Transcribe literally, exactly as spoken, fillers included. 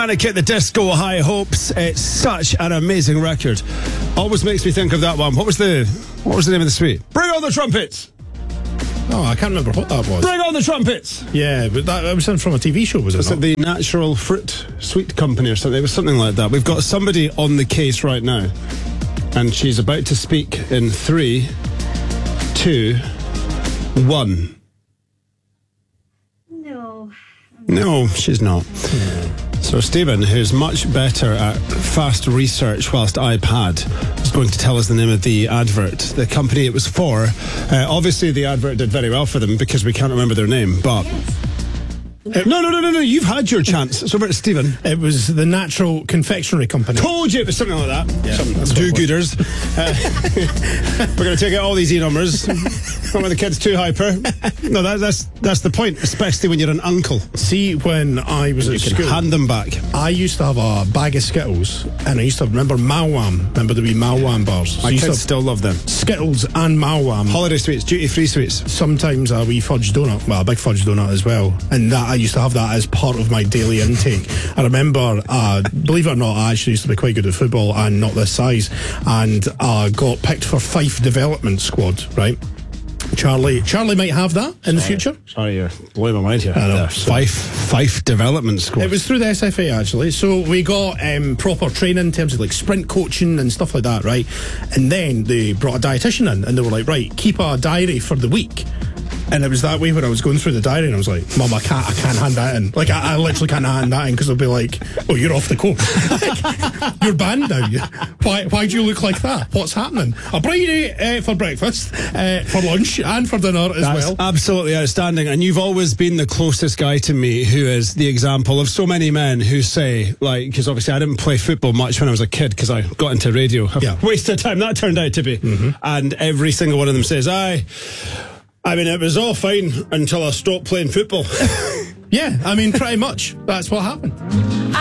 Panic at the Disco, High Hopes. It's such an amazing record. Always makes me think of that one. What was the What was the name of the suite? Bring on the trumpets. Oh, I can't remember what that was. Bring on the trumpets. Yeah, but that, that was from a T V show, was it? Was not? it the Natural Fruit Sweet Company or something? It was something like that. We've got somebody on the case right now, and she's about to speak in three, two, one. No. No, she's not. Yeah. So Stephen, who's much better at fast research whilst iPad, is going to tell us the name of the advert, the company it was for. Uh, obviously, the advert did very well for them because we can't remember their name, but... Uh, no, no, no, no, no, you've had your chance. It's over to Stephen. It was the Natural Confectionery Company. Told you it was something like that. Yeah, Some do-gooders. Uh, we're going to take out all these E-numbers. Not when the kid's too hyper. No, that, that's that's the point, especially when you're an uncle. See, when I was you at can school, hand them back. I used to have a bag of Skittles, and I used to have, remember Malwam? Remember the wee Malwam bars? So My kids kids still love them. Skittles and Malwam. Holiday sweets, duty-free sweets. Sometimes a wee fudge donut, well, a big fudge donut as well. And that I used to have that as part of my daily intake. I remember, uh, believe it or not, I actually used to be quite good at football and not this size, and uh, got picked for Fife Development Squad, right? Charlie Charlie might have that in Sorry. the future. Sorry, you're blowing my mind here. I know. Uh, Fife, Fife Development Squad. It was through the S F A, actually. So we got um, proper training in terms of like sprint coaching and stuff like that, right? And then they brought a dietitian in, and they were like, right, keep a diary for the week. And it was that way when I was going through the diary, and I was like, Mum, I can't, I can't hand that in. Like, I, I literally can't hand that in because they'll be like, oh, you're off the course. Like, you're banned now. Why, why do you look like that? What's happening? A briny uh, for breakfast, uh, for lunch, and for dinner as That's well. Absolutely outstanding. And you've always been the closest guy to me who is the example of so many men who say, like, because obviously I didn't play football much when I was a kid because I got into radio. Yeah. Waste of time that turned out to be. Mm-hmm. And every single one of them says, aye, I mean, it was all fine until I stopped playing football. Yeah, I mean, pretty much. That's what happened.